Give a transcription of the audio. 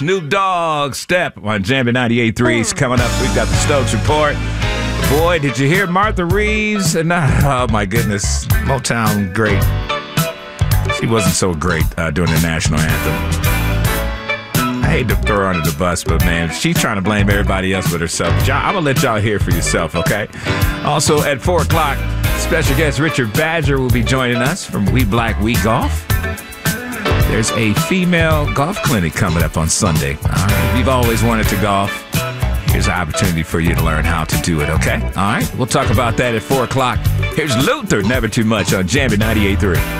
Snoop Dogg Step on Jammin' 98.3's coming up. We've got the Stokes Report. Boy, did you hear Martha Reeves? And oh, my goodness. Motown great. She wasn't so great during the national anthem. I hate to throw her under the bus, but, man, she's trying to blame everybody else but herself. I'm going to let y'all hear for yourself, okay? Also, at 4 o'clock, special guest Richard Badger will be joining us from We Black We Golf. There's a female golf clinic coming up on Sunday. All right, if you've always wanted to golf, here's an opportunity for you to learn how to do it, okay? All right, we'll talk about that at 4 o'clock. Here's Luther, Never Too Much on Jammin' 98.3.